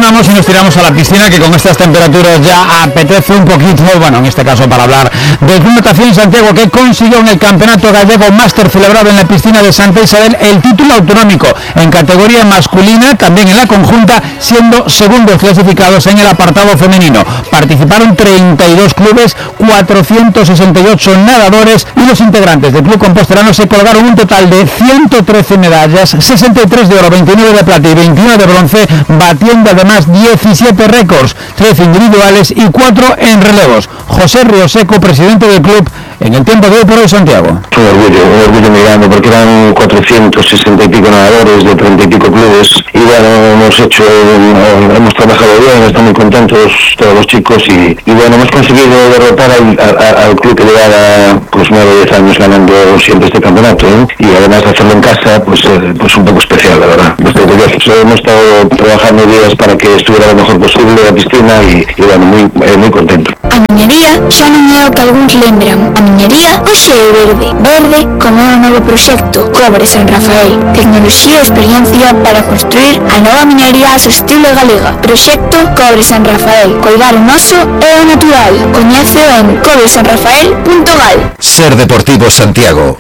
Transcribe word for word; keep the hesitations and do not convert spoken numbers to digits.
abandonamos y nos tiramos a la piscina, que con estas temperaturas ya apetece un poquito, bueno, en este caso para hablar del Club Natación Santiago, que consiguió en el Campeonato Gallego Máster celebrado en la piscina de Santa Isabel el título autonómico en categoría masculina, también en la conjunta, siendo segundos clasificados en el apartado femenino. Participaron treinta y dos clubes, cuatrocientos sesenta y ocho nadadores, y los integrantes del Club Compostelano se colgaron un total de ciento trece medallas, sesenta y tres de oro, veintinueve de plata y veintiuno de bronce, batiendo además diecisiete récords, trece individuales y cuatro en relevos. José Rioseco, presidente del club, en el tiempo de hoy por hoy Santiago. Un orgullo, un orgullo muy grande, porque eran cuatrocientos sesenta y pico nadadores de treinta y pico clubes, y bueno, hemos hecho, hemos trabajado bien, estamos muy contentos todos los chicos, y, y bueno, hemos conseguido derrotar al, al, al club que llevaba pues nueve o diez años ganando siempre este campeonato, ¿eh? Y además de hacerlo en casa, pues, eh, pues un poco especial, la verdad. Estoy orgulloso. Hemos estado trabajando días para que estuviera lo mejor posible la piscina, y, y bueno, muy, eh, muy contento. A miñería xa non é o que algúns lembran. A miñería hoxe é verde. Verde como é o novo proxecto Cobre San Rafael. Tecnoloxía e experiencia para construir a nova miñería a su estilo galega. Proxecto Cobre San Rafael. Coidar o noso é o natural. Coñéceo en cobre san rafael punto gal. Ser Deportivo Santiago.